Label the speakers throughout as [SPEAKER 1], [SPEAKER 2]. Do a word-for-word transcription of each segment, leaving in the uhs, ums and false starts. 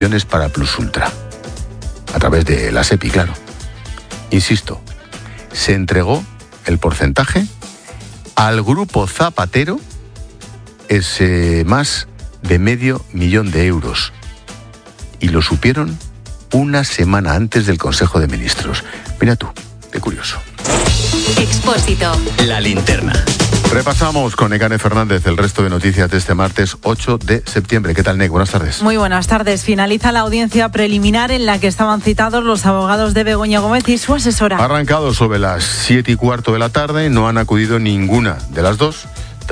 [SPEAKER 1] millones para Plus Ultra, a través de la SEPI, claro. Insisto, se entregó el porcentaje al grupo Zapatero, ese más de medio millón de euros, y lo supieron una semana antes del Consejo de Ministros. Mira tú, qué curioso.
[SPEAKER 2] Expósito.
[SPEAKER 3] La linterna.
[SPEAKER 1] Repasamos con Nekane Fernández el resto de noticias de este martes ocho de septiembre. ¿Qué tal, Nek? Buenas tardes.
[SPEAKER 4] Muy buenas tardes. Finaliza la audiencia preliminar en la que estaban citados los abogados de Begoña Gómez y su asesora.
[SPEAKER 1] Ha arrancado sobre las siete y cuarto de la tarde. No han acudido ninguna de las dos.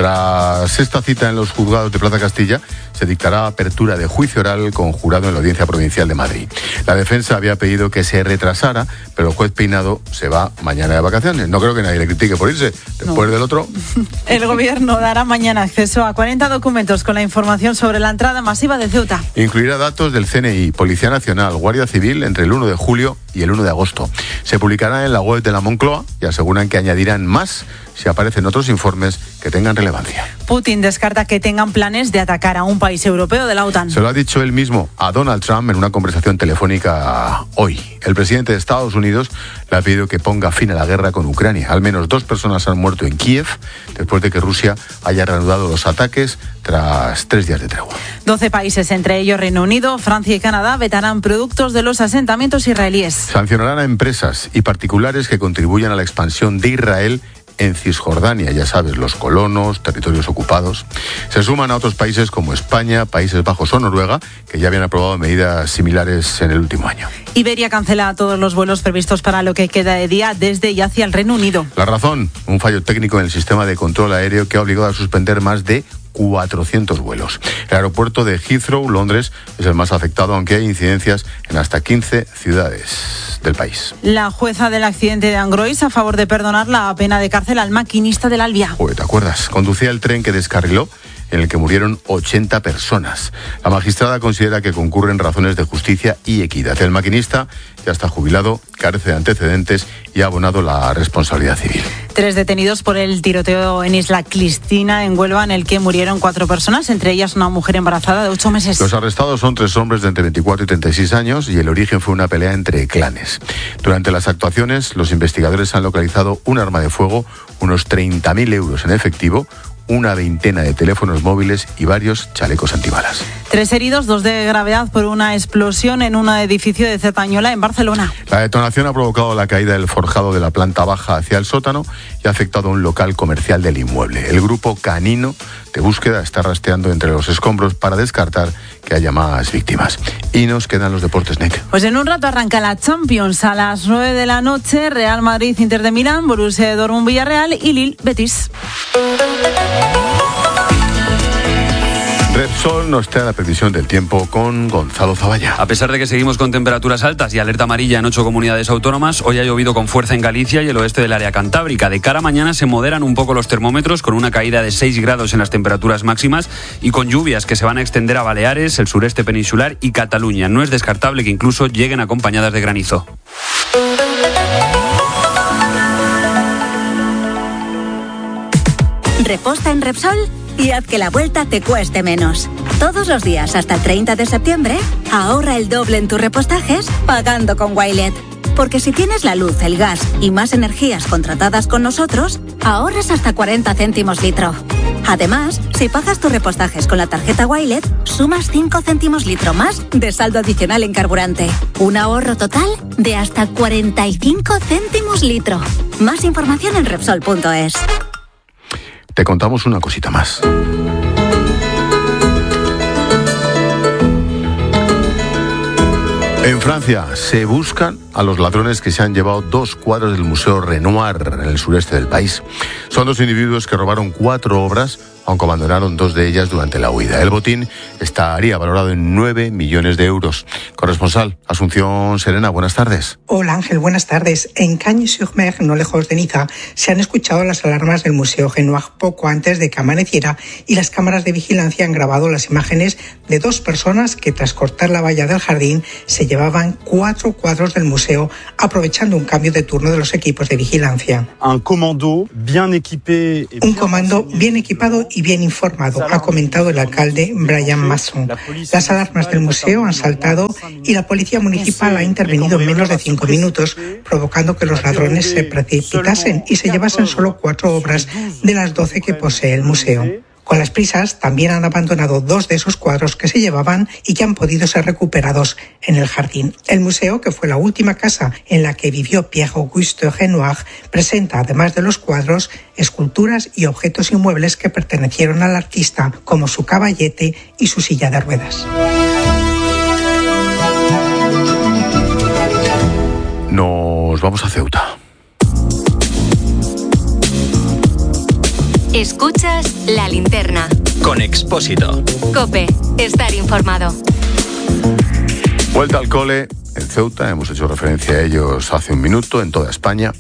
[SPEAKER 1] Tras esta cita en los juzgados de Plaza Castilla, se dictará apertura de juicio oral con jurado en la Audiencia Provincial de Madrid. La defensa había pedido que se retrasara, pero el juez Peinado se va mañana de vacaciones. No creo que nadie le critique por irse. Después no. del otro...
[SPEAKER 4] El Gobierno dará mañana acceso a cuarenta documentos con la información sobre la entrada masiva de Ceuta.
[SPEAKER 1] Incluirá datos del C N I, Policía Nacional, Guardia Civil entre el uno de julio y el uno de agosto. Se publicará en la web de la Moncloa y aseguran que añadirán más si aparecen otros informes que tengan relevancia.
[SPEAKER 4] Putin descarta que tengan planes de atacar a un país europeo de la OTAN.
[SPEAKER 1] Se lo ha dicho él mismo a Donald Trump en una conversación telefónica hoy. El presidente de Estados Unidos le ha pedido que ponga fin a la guerra con Ucrania. Al menos dos personas han muerto en Kiev después de que Rusia haya reanudado los ataques tras tres días de tregua.
[SPEAKER 4] Doce países, entre ellos Reino Unido, Francia y Canadá, vetarán productos de los asentamientos israelíes.
[SPEAKER 1] Sancionarán a empresas y particulares que contribuyan a la expansión de Israel en Cisjordania, ya sabes, los colonos, territorios ocupados. Se suman a otros países como España, Países Bajos o Noruega, que ya habían aprobado medidas similares en el último año.
[SPEAKER 4] Iberia cancela todos los vuelos previstos para lo que queda de día desde y hacia el Reino Unido.
[SPEAKER 1] La razón, un fallo técnico en el sistema de control aéreo que ha obligado a suspender más de cuatrocientos vuelos. El aeropuerto de Heathrow, Londres, es el más afectado, aunque hay incidencias en hasta quince ciudades del país.
[SPEAKER 4] La jueza del accidente de Angrois a favor de perdonar la pena de cárcel al maquinista del Alvia.
[SPEAKER 1] Oye, ¿te acuerdas? Conducía el tren que descarriló, en el que murieron ochenta personas. La magistrada considera que concurren razones de justicia y equidad. El maquinista ya está jubilado, carece de antecedentes y ha abonado la responsabilidad civil.
[SPEAKER 4] Tres detenidos por el tiroteo en Isla Cristina, en Huelva, en el que murieron cuatro personas, entre ellas una mujer embarazada de ocho meses.
[SPEAKER 1] Los arrestados son tres hombres de entre veinticuatro y treinta y seis años y el origen fue una pelea entre clanes. Durante las actuaciones, los investigadores han localizado un arma de fuego, unos treinta mil euros en efectivo, una veintena de teléfonos móviles y varios chalecos antibalas.
[SPEAKER 4] Tres heridos, dos de gravedad por una explosión en un edificio de Cerdañola, en Barcelona.
[SPEAKER 1] La detonación ha provocado la caída del forjado de la planta baja hacia el sótano y ha afectado a un local comercial del inmueble. El grupo canino de búsqueda está rastreando entre los escombros para descartar que haya más víctimas. Y nos quedan los deportes, Nek.
[SPEAKER 4] Pues en un rato arranca la Champions a las nueve de la noche. Real Madrid, Inter de Milán, Borussia Dortmund, Villarreal y Lille, Betis.
[SPEAKER 1] Repsol nos trae la predicción del tiempo con Gonzalo Zavalla.
[SPEAKER 3] A pesar de que seguimos con temperaturas altas y alerta amarilla en ocho comunidades autónomas, hoy ha llovido con fuerza en Galicia y el oeste del área cantábrica. De cara a mañana se moderan un poco los termómetros con una caída de seis grados en las temperaturas máximas y con lluvias que se van a extender a Baleares, el sureste peninsular y Cataluña. No es descartable que incluso lleguen acompañadas de granizo.
[SPEAKER 2] Reposta en Repsol y haz que la vuelta te cueste menos. Todos los días hasta el treinta de septiembre, ahorra el doble en tus repostajes pagando con Wilet. Porque si tienes la luz, el gas y más energías contratadas con nosotros, ahorras hasta cuarenta céntimos litro. Además, si pagas tus repostajes con la tarjeta Wilet, sumas cinco céntimos litro más de saldo adicional en carburante. Un ahorro total de hasta cuarenta y cinco céntimos litro. Más información en Repsol punto es.
[SPEAKER 1] Te contamos una cosita más. En Francia se buscan a los ladrones que se han llevado dos cuadros del Museo Renoir en el sureste del país. Son dos individuos que robaron cuatro obras, aunque abandonaron dos de ellas durante la huida. El botín estaría valorado en nueve millones de euros. Corresponsal, Asunción Serena, buenas tardes.
[SPEAKER 5] Hola Ángel, buenas tardes. En Cagnes-sur-Mer, no lejos de Niza, se han escuchado las alarmas del Museo Renoir poco antes de que amaneciera y las cámaras de vigilancia han grabado las imágenes de dos personas que tras cortar la valla del jardín se llevaban cuatro cuadros del museo aprovechando un cambio de turno de los equipos de vigilancia.
[SPEAKER 6] Un comando bien equipé.
[SPEAKER 5] Un comando bien equipado y y bien informado, ha comentado el alcalde Brian Masson. Las alarmas del museo han saltado y la policía municipal ha intervenido en menos de cinco minutos, provocando que los ladrones se precipitasen y se llevasen solo cuatro obras de las doce que posee el museo. Con las prisas, también han abandonado dos de esos cuadros que se llevaban y que han podido ser recuperados en el jardín. El museo, que fue la última casa en la que vivió Pierre-Auguste Renoir, presenta, además de los cuadros, esculturas y objetos inmuebles que pertenecieron al artista, como su caballete y su silla de ruedas.
[SPEAKER 1] Nos vamos a Ceuta.
[SPEAKER 6] Escuchas La Linterna.
[SPEAKER 7] Con Expósito.
[SPEAKER 6] COPE. Estar informado.
[SPEAKER 1] Vuelta al cole en Ceuta. Hemos hecho referencia a ellos hace un minuto en toda España.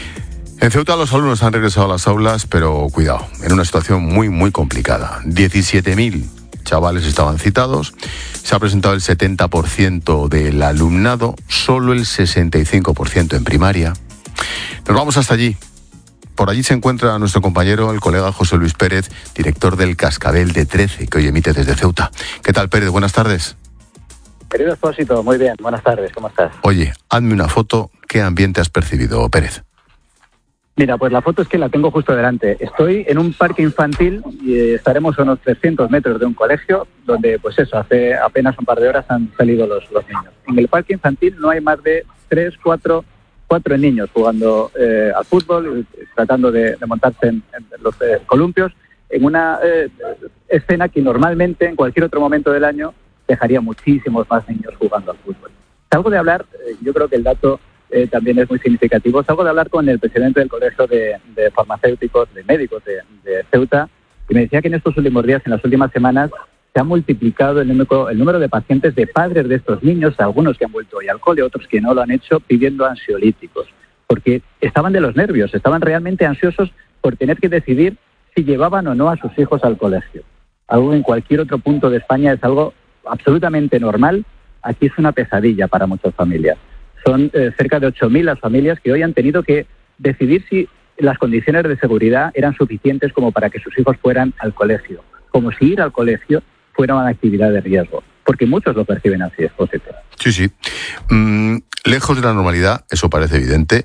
[SPEAKER 1] En Ceuta los alumnos han regresado a las aulas, pero cuidado, en una situación muy, muy complicada. diecisiete mil chavales estaban citados. Se ha presentado el setenta por ciento del alumnado, solo el sesenta y cinco por ciento en primaria. Nos vamos hasta allí. Por allí se encuentra nuestro compañero, el colega José Luis Pérez, director del Cascabel de trece, que hoy emite desde Ceuta. ¿Qué tal, Pérez? Buenas tardes.
[SPEAKER 8] Querido Expósito, muy bien. Buenas tardes. ¿Cómo estás?
[SPEAKER 1] Oye, hazme una foto. ¿Qué ambiente has percibido, Pérez?
[SPEAKER 8] Mira, pues la foto es que la tengo justo delante. Estoy en un parque infantil y estaremos a unos trescientos metros de un colegio donde, pues eso, hace apenas un par de horas han salido los, los niños. En el parque infantil no hay más de tres, cuatro... cuatro niños jugando eh, al fútbol, tratando de, de montarse en, en los eh, columpios, en una eh, escena que normalmente en cualquier otro momento del año dejaría muchísimos más niños jugando al fútbol. Salgo de hablar, eh, yo creo que el dato eh, también es muy significativo, salgo de hablar con el presidente del Colegio de, de Farmacéuticos, de Médicos de, de Ceuta, y me decía que en estos últimos días, en las últimas semanas, se ha multiplicado el número, el número de pacientes de padres de estos niños, algunos que han vuelto hoy al cole, otros que no lo han hecho, pidiendo ansiolíticos, porque estaban de los nervios, estaban realmente ansiosos por tener que decidir si llevaban o no a sus hijos al colegio. Algo en cualquier otro punto de España es algo absolutamente normal, aquí es una pesadilla para muchas familias. Son eh, cerca de ocho mil las familias que hoy han tenido que decidir si las condiciones de seguridad eran suficientes como para que sus hijos fueran al colegio, como si ir al colegio fuera una actividad de riesgo, porque muchos lo perciben así, Expósito.
[SPEAKER 1] Sí, sí. Mm, lejos de la normalidad, eso parece evidente.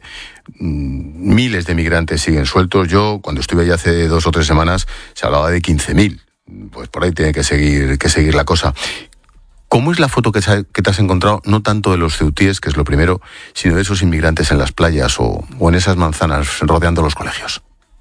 [SPEAKER 1] Mm, miles de migrantes siguen sueltos. Yo, cuando estuve allí hace dos o tres semanas, se hablaba de quince mil. Pues por ahí tiene que seguir, que seguir la cosa. ¿Cómo es la foto que, que te has encontrado, no tanto de los ceutíes, que es lo primero, sino de esos inmigrantes en las playas o, o en esas manzanas rodeando los colegios?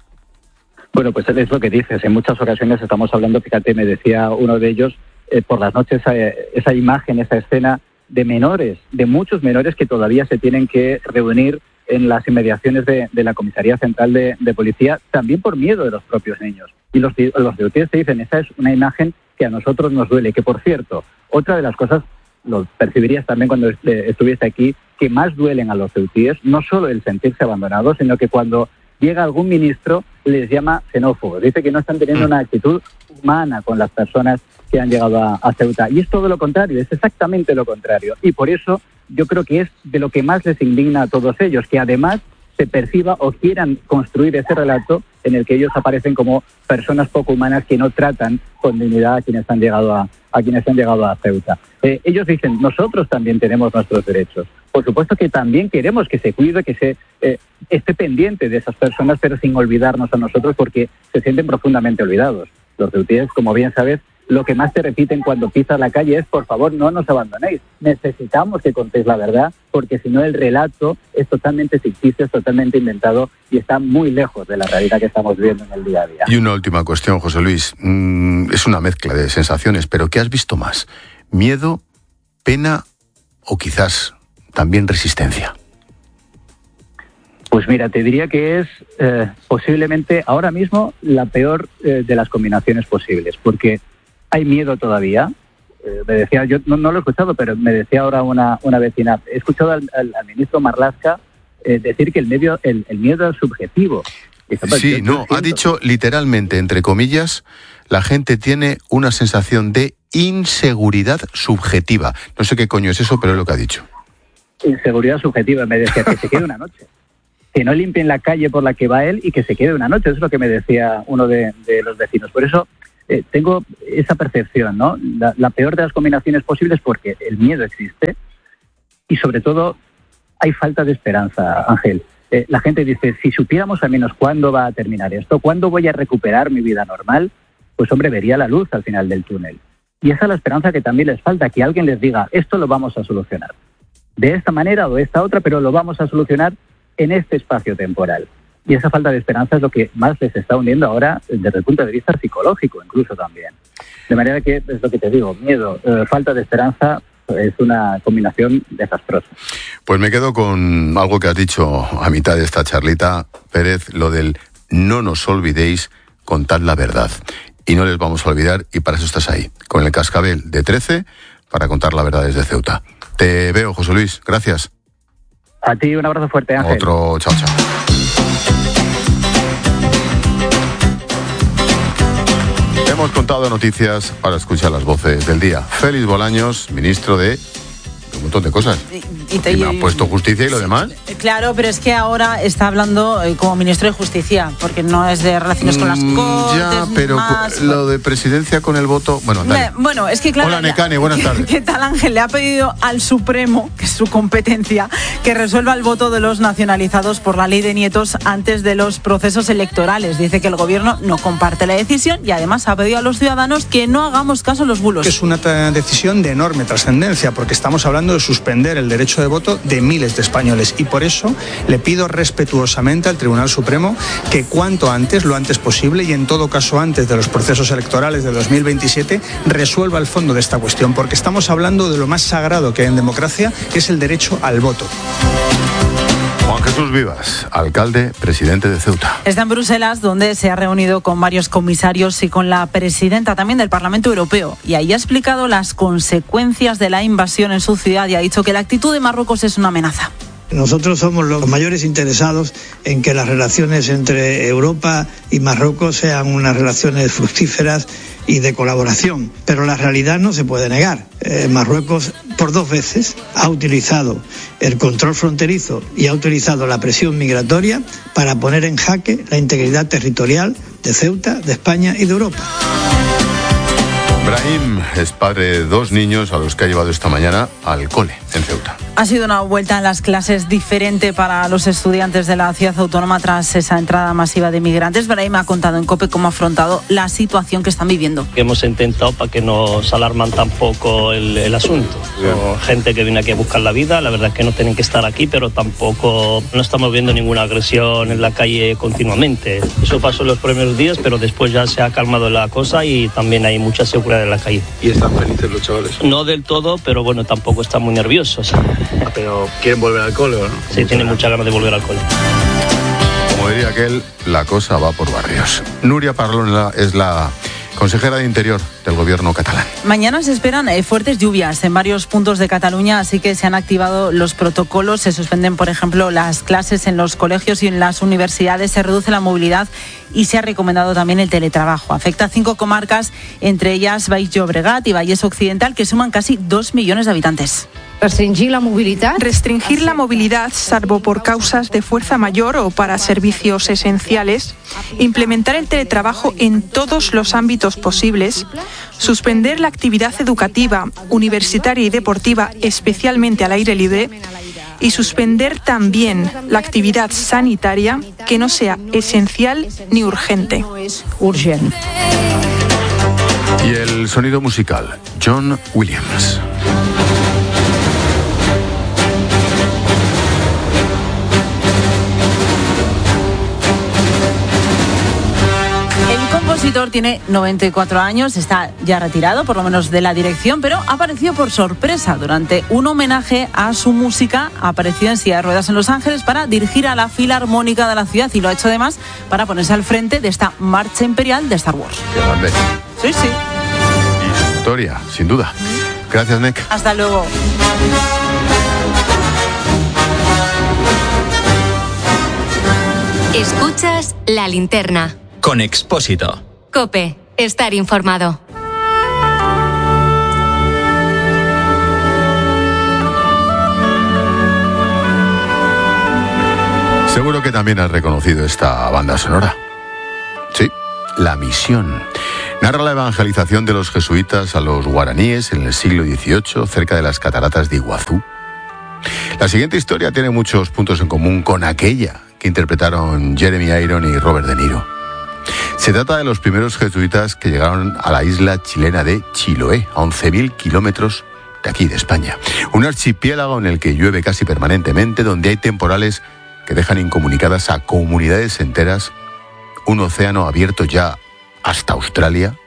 [SPEAKER 8] Bueno, pues es lo que dices. En muchas ocasiones estamos hablando, fíjate, me decía uno de ellos, eh, por las noches eh, esa imagen, esa escena de menores, de muchos menores que todavía se tienen que reunir en las inmediaciones de, de la Comisaría Central de, de Policía, también por miedo de los propios niños. Y los, los ceutíes te dicen, esa es una imagen que a nosotros nos duele, que por cierto, otra de las cosas, lo percibirías también cuando estuviste aquí, que más duelen a los ceutíes, no solo el sentirse abandonados, sino que cuando llega algún ministro, les llama xenófobos. Dice que no están teniendo una actitud humana con las personas que han llegado a, a Ceuta. Y es todo lo contrario, es exactamente lo contrario. Y por eso yo creo que es de lo que más les indigna a todos ellos, que además se perciba o quieran construir ese relato en el que ellos aparecen como personas poco humanas que no tratan con dignidad a quienes han llegado a, a quienes han llegado a Ceuta. Eh, ellos dicen, nosotros también tenemos nuestros derechos. Por supuesto que también queremos que se cuide, que se eh, esté pendiente de esas personas, pero sin olvidarnos a nosotros porque se sienten profundamente olvidados. Los ceutíes, como bien sabes, lo que más te repiten cuando pisas la calle es, por favor, no nos abandonéis. Necesitamos que contéis la verdad, porque si no el relato es totalmente ficticio, es totalmente inventado y está muy lejos de la realidad que estamos viviendo en el día a día.
[SPEAKER 1] Y una última cuestión, José Luis. Mm, es una mezcla de sensaciones, pero ¿qué has visto más? ¿Miedo, pena o quizás también resistencia?
[SPEAKER 8] Pues mira, te diría que es eh, posiblemente ahora mismo la peor eh, de las combinaciones posibles, porque hay miedo todavía. Eh, me decía, yo no, no lo he escuchado, pero me decía ahora una, una vecina, he escuchado al, al, al ministro Marlaska eh, decir que el, medio, el, el miedo es subjetivo.
[SPEAKER 1] Sí, no, ha dicho literalmente, entre comillas, la gente tiene una sensación de inseguridad subjetiva. No sé qué coño es eso, pero es lo que ha dicho.
[SPEAKER 8] Inseguridad subjetiva, me decía que se quede una noche. que no limpien la calle por la que va él y que se quede una noche. Eso es lo que me decía uno de, de los vecinos. Por eso eh, tengo esa percepción, ¿no? La, la peor de las combinaciones posibles, porque el miedo existe y sobre todo hay falta de esperanza, Ángel. Eh, la gente dice, si supiéramos al menos cuándo va a terminar esto, cuándo voy a recuperar mi vida normal, pues hombre, vería la luz al final del túnel. Y esa es la esperanza que también les falta, que alguien les diga, esto lo vamos a solucionar. De esta manera o de esta otra, pero lo vamos a solucionar en este espacio temporal. Y esa falta de esperanza es lo que más les está hundiendo ahora desde el punto de vista psicológico, incluso también. De manera que, es lo que te digo, miedo, eh, falta de esperanza, es una combinación desastrosa.
[SPEAKER 1] Pues me quedo con algo que has dicho a mitad de esta charlita, Pérez, lo del no nos olvidéis, contad la verdad. Y no les vamos a olvidar, y para eso estás ahí, con el cascabel de trece, para contar la verdad desde Ceuta. Te veo, José Luis, gracias.
[SPEAKER 8] A ti un abrazo fuerte, Ángel.
[SPEAKER 1] Otro, chao, chao. Hemos contado noticias para escuchar las voces del día. Félix Bolaños, ministro de un montón de cosas. Y, y, te, y me han puesto justicia y lo demás.
[SPEAKER 4] Claro, pero es que ahora está hablando eh, como ministro de Justicia, porque no es de relaciones con las Cortes.
[SPEAKER 1] Ya, pero
[SPEAKER 4] más,
[SPEAKER 1] lo de presidencia con el voto. Bueno, dale.
[SPEAKER 4] Bueno, es que claro.
[SPEAKER 1] Hola, Necane, buenas tardes.
[SPEAKER 4] ¿Qué tal, Ángel? Le ha pedido al Supremo, que es su competencia, que resuelva el voto de los nacionalizados por la ley de nietos antes de los procesos electorales. Dice que el gobierno no comparte la decisión y además ha pedido a los ciudadanos que no hagamos caso a los bulos.
[SPEAKER 7] Es una t- decisión de enorme trascendencia, porque estamos hablando de suspender el derecho de voto de miles de españoles, y por eso le pido respetuosamente al Tribunal Supremo que cuanto antes, lo antes posible, y en todo caso antes de los procesos electorales de dos mil veintisiete, resuelva el fondo de esta cuestión, porque estamos hablando de lo más sagrado que hay en democracia, que es el derecho al voto.
[SPEAKER 1] Juan Jesús Vivas, alcalde, presidente de Ceuta.
[SPEAKER 4] Está en Bruselas, donde se ha reunido con varios comisarios y con la presidenta también del Parlamento Europeo. Y ahí ha explicado las consecuencias de la invasión en su ciudad y ha dicho que la actitud de Marruecos es una amenaza.
[SPEAKER 9] Nosotros somos los mayores interesados en que las relaciones entre Europa y Marruecos sean unas relaciones fructíferas y de colaboración, pero la realidad no se puede negar. Eh, Marruecos por dos veces ha utilizado el control fronterizo y ha utilizado la presión migratoria para poner en jaque la integridad territorial de Ceuta, de España y de Europa.
[SPEAKER 1] Brahim es padre de dos niños a los que ha llevado esta mañana al cole en Ceuta.
[SPEAKER 4] Ha sido una vuelta en las clases diferente para los estudiantes de la ciudad autónoma tras esa entrada masiva de migrantes. Brahim ha contado en COPE cómo ha afrontado la situación que están viviendo.
[SPEAKER 10] Hemos intentado para que no se alarman tampoco el, el asunto. Son gente que viene aquí a buscar la vida, la verdad es que no tienen que estar aquí, pero tampoco no estamos viendo ninguna agresión en la calle continuamente. Eso pasó en los primeros días, pero después ya se ha calmado la cosa y también hay mucha seguridad en la calle.
[SPEAKER 11] ¿Y están felices los chavales?
[SPEAKER 10] No del todo, pero bueno, tampoco están muy nerviosos.
[SPEAKER 11] Pero quieren volver al cole, ¿o no?
[SPEAKER 10] Sí, tienen muchas ganas de volver al cole.
[SPEAKER 1] Como diría aquel, la cosa va por barrios. Núria Parlon es la consejera de Interior del gobierno catalán.
[SPEAKER 4] Mañana se esperan eh, fuertes lluvias en varios puntos de Cataluña, así que se han activado los protocolos. Se suspenden, por ejemplo, las clases en los colegios y en las universidades. Se reduce la movilidad y se ha recomendado también el teletrabajo. Afecta a cinco comarcas, entre ellas Baix Llobregat y Valles Occidental, que suman casi dos millones de habitantes.
[SPEAKER 12] Restringir la movilidad.
[SPEAKER 13] Restringir la movilidad, salvo por causas de fuerza mayor o para servicios esenciales. Implementar el teletrabajo en todos los ámbitos posibles. Suspender la actividad educativa, universitaria y deportiva, especialmente al aire libre. Y suspender también la actividad sanitaria que no sea esencial ni urgente.
[SPEAKER 1] Y el sonido musical, John Williams.
[SPEAKER 4] El compositor tiene noventa y cuatro años, está ya retirado, por lo menos de la dirección, pero ha aparecido por sorpresa durante un homenaje a su música. Ha aparecido en silla de ruedas en Los Ángeles para dirigir a la Filarmónica de la ciudad y lo ha hecho además para ponerse al frente de esta marcha imperial de Star Wars.
[SPEAKER 1] Qué grande.
[SPEAKER 4] Sí, sí.
[SPEAKER 1] Historia, sin duda. Gracias, Nek.
[SPEAKER 4] Hasta luego.
[SPEAKER 6] Escuchas La Linterna.
[SPEAKER 14] Con Expósito.
[SPEAKER 6] COPE. Estar informado.
[SPEAKER 1] Seguro que también has reconocido esta banda sonora. Sí, La Misión. Narra la evangelización de los jesuitas a los guaraníes en el siglo dieciocho, cerca de las cataratas de Iguazú. La siguiente historia tiene muchos puntos en común con aquella que interpretaron Jeremy Irons y Robert De Niro. Se trata de los primeros jesuitas que llegaron a la isla chilena de Chiloé, a once mil kilómetros de aquí, de España. Un archipiélago en el que llueve casi permanentemente, donde hay temporales que dejan incomunicadas a comunidades enteras, un océano abierto ya hasta Australia.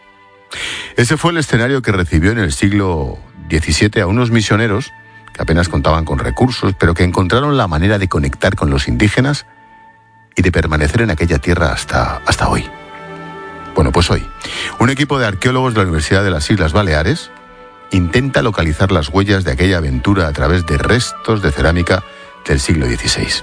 [SPEAKER 1] Ese fue el escenario que recibió en el siglo diecisiete a unos misioneros que apenas contaban con recursos, pero que encontraron la manera de conectar con los indígenas y de permanecer en aquella tierra hasta, hasta hoy. Bueno, pues hoy, un equipo de arqueólogos de la Universidad de las Islas Baleares intenta localizar las huellas de aquella aventura a través de restos de cerámica del siglo dieciséis.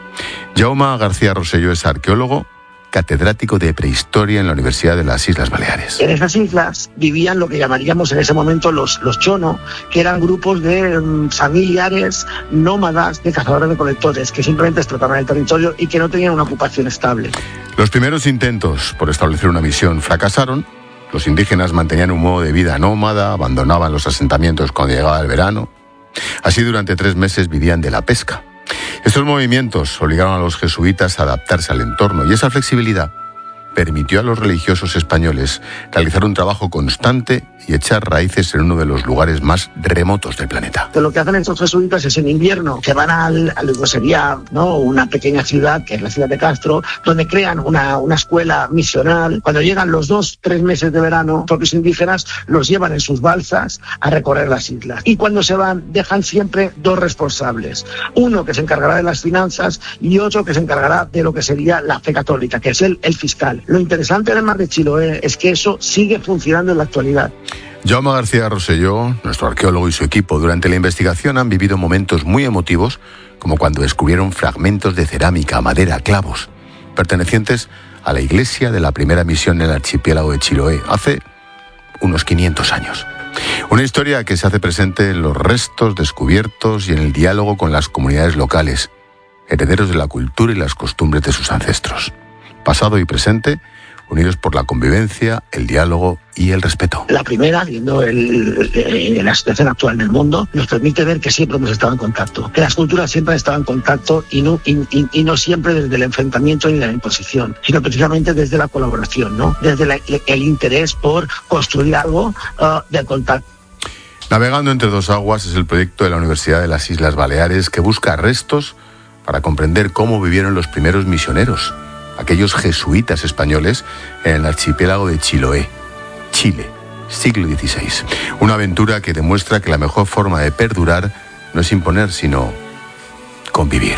[SPEAKER 1] Jaume García Rosselló es arqueólogo, catedrático de prehistoria en la Universidad de las Islas Baleares.
[SPEAKER 12] En esas islas vivían lo que llamaríamos en ese momento los, los chono, que eran grupos de um, familiares nómadas, de cazadores-recolectores, que simplemente explotaban el territorio y que no tenían una ocupación estable.
[SPEAKER 1] Los primeros intentos por establecer una misión fracasaron. Los indígenas mantenían un modo de vida nómada, abandonaban los asentamientos cuando llegaba el verano. Así durante tres meses vivían de la pesca. Estos movimientos obligaron a los jesuitas a adaptarse al entorno y esa flexibilidad permitió a los religiosos españoles realizar un trabajo constante y echar raíces en uno de los lugares más remotos del planeta.
[SPEAKER 12] Lo que hacen estos jesuitas es en invierno, que van al, a lo que sería, ¿no?, una pequeña ciudad, que es la ciudad de Castro, donde crean una, una escuela misional. Cuando llegan los dos, tres meses de verano, los propios indígenas los llevan en sus balsas a recorrer las islas. Y cuando se van, dejan siempre dos responsables. Uno que se encargará de las finanzas y otro que se encargará de lo que sería la fe católica, que es el, el fiscal. Lo interesante del mar de Chiloé es que eso sigue funcionando en la actualidad.
[SPEAKER 1] Jaume García Rosselló, nuestro arqueólogo, y su equipo durante la investigación han vivido momentos muy emotivos, como cuando descubrieron fragmentos de cerámica, madera, clavos, pertenecientes a la iglesia de la primera misión en el archipiélago de Chiloé, hace unos quinientos años. Una historia que se hace presente en los restos descubiertos y en el diálogo con las comunidades locales, herederos de la cultura y las costumbres de sus ancestros. Pasado y presente, unidos por la convivencia, el diálogo y el respeto.
[SPEAKER 12] La primera, viendo el, el, la situación actual del mundo, nos permite ver que siempre hemos estado en contacto, que las culturas siempre han estado en contacto y no, y, y, y no siempre desde el enfrentamiento ni la imposición, sino precisamente desde la colaboración, ¿no?, desde la, el interés por construir algo uh, de contacto.
[SPEAKER 1] Navegando entre dos aguas es el proyecto de la Universidad de las Islas Baleares que busca restos para comprender cómo vivieron los primeros misioneros, aquellos jesuitas españoles en el archipiélago de Chiloé, Chile, siglo dieciséis. Una aventura que demuestra que la mejor forma de perdurar no es imponer, sino convivir.